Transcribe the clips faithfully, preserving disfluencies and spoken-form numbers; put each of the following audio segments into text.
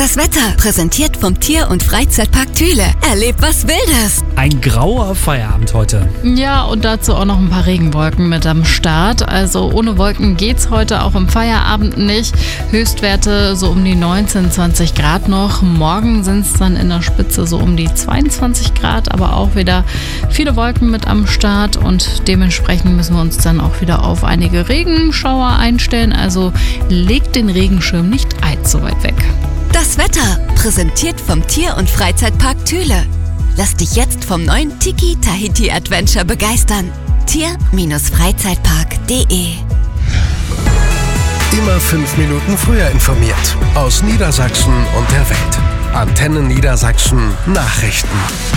Das Wetter, präsentiert vom Tier- und Freizeitpark Thüle. Erlebt was Wildes. Ein grauer Feierabend heute. Ja, und dazu auch noch ein paar Regenwolken mit am Start. Also ohne Wolken geht's heute auch im Feierabend nicht. Höchstwerte so um die neunzehn, zwanzig Grad noch. Morgen sind es dann in der Spitze so um die zweiundzwanzig Grad, aber auch wieder viele Wolken mit am Start. Und dementsprechend müssen wir uns dann auch wieder auf einige Regenschauer einstellen. Also legt den Regenschirm nicht allzu weit weg. Das Wetter, präsentiert vom Tier- und Freizeitpark Thüle. Lass dich jetzt vom neuen Tiki Tahiti Adventure begeistern. Tier-Freizeitpark punkt de Immer fünf Minuten früher informiert. Aus Niedersachsen und der Welt. Antenne Niedersachsen Nachrichten.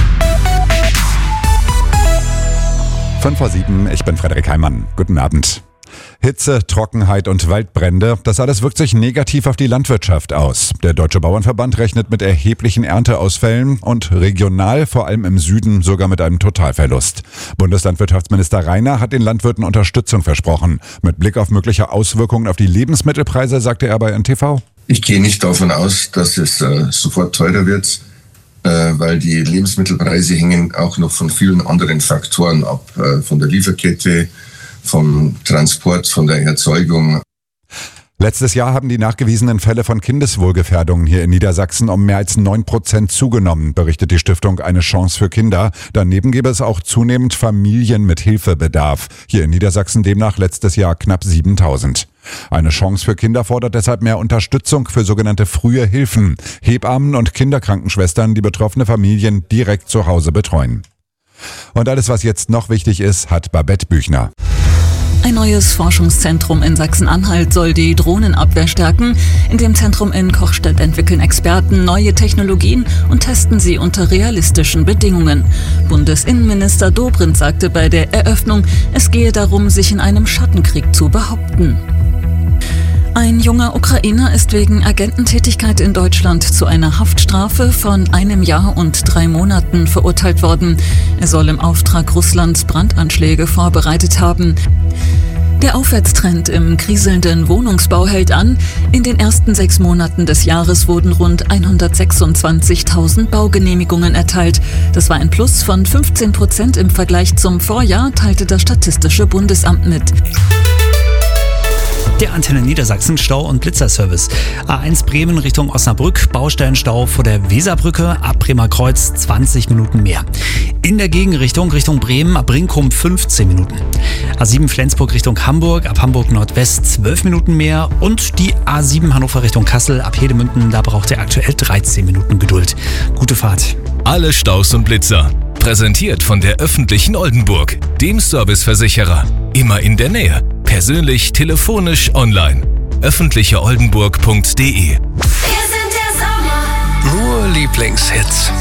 fünf vor sieben, ich bin Frederik Heimann. Guten Abend. Hitze, Trockenheit und Waldbrände, das alles wirkt sich negativ auf die Landwirtschaft aus. Der Deutsche Bauernverband rechnet mit erheblichen Ernteausfällen und regional, vor allem im Süden, sogar mit einem Totalverlust. Bundeslandwirtschaftsminister Rainer hat den Landwirten Unterstützung versprochen. Mit Blick auf mögliche Auswirkungen auf die Lebensmittelpreise sagte er bei N T V: Ich gehe nicht davon aus, dass es äh, sofort teurer wird, äh, weil die Lebensmittelpreise hängen auch noch von vielen anderen Faktoren ab, äh, von der Lieferkette, vom Transport, von der Erzeugung. Letztes Jahr haben die nachgewiesenen Fälle von Kindeswohlgefährdungen hier in Niedersachsen um mehr als neun Prozent zugenommen, berichtet die Stiftung Eine Chance für Kinder. Daneben gäbe es auch zunehmend Familien mit Hilfebedarf. Hier in Niedersachsen demnach letztes Jahr knapp siebentausend. Eine Chance für Kinder fordert deshalb mehr Unterstützung für sogenannte frühe Hilfen. Hebammen und Kinderkrankenschwestern, die betroffene Familien direkt zu Hause betreuen. Und alles, was jetzt noch wichtig ist, hat Babette Büchner. Ein neues Forschungszentrum in Sachsen-Anhalt soll die Drohnenabwehr stärken. In dem Zentrum in Kochstedt entwickeln Experten neue Technologien und testen sie unter realistischen Bedingungen. Bundesinnenminister Dobrindt sagte bei der Eröffnung, es gehe darum, sich in einem Schattenkrieg zu behaupten. Ein junger Ukrainer ist wegen Agententätigkeit in Deutschland zu einer Haftstrafe von einem Jahr und drei Monaten verurteilt worden. Er soll im Auftrag Russlands Brandanschläge vorbereitet haben. Der Aufwärtstrend im kriselnden Wohnungsbau hält an. In den ersten sechs Monaten des Jahres wurden rund hundertsechsundzwanzigtausend Baugenehmigungen erteilt. Das war ein Plus von fünfzehn Prozent im Vergleich zum Vorjahr, teilte das Statistische Bundesamt mit. Der Antenne Niedersachsen Stau- und Blitzerservice. A eins Bremen Richtung Osnabrück, Baustellenstau vor der Weserbrücke, ab Bremer Kreuz zwanzig Minuten mehr. In der Gegenrichtung Richtung Bremen, ab Brinkum fünfzehn Minuten. A sieben Flensburg Richtung Hamburg, ab Hamburg Nordwest zwölf Minuten mehr. Und die A sieben Hannover Richtung Kassel, ab Hedemünden, da braucht ihr aktuell dreizehn Minuten Geduld. Gute Fahrt. Alle Staus und Blitzer. Präsentiert von der öffentlichen Oldenburg, dem Serviceversicherer. Immer in der Nähe. Persönlich, telefonisch, online. öffentliche oldenburg punkt de. Nur Lieblingshits.